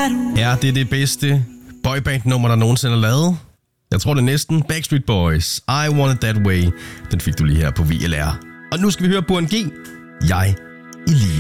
Er det det bedste boyband-nummer, der nogensinde er lavet? Jeg tror det er næsten. Backstreet Boys, I Want It That Way. Den fik du lige her på VLR. Og nu skal vi høre Burhan G. Jeg i live.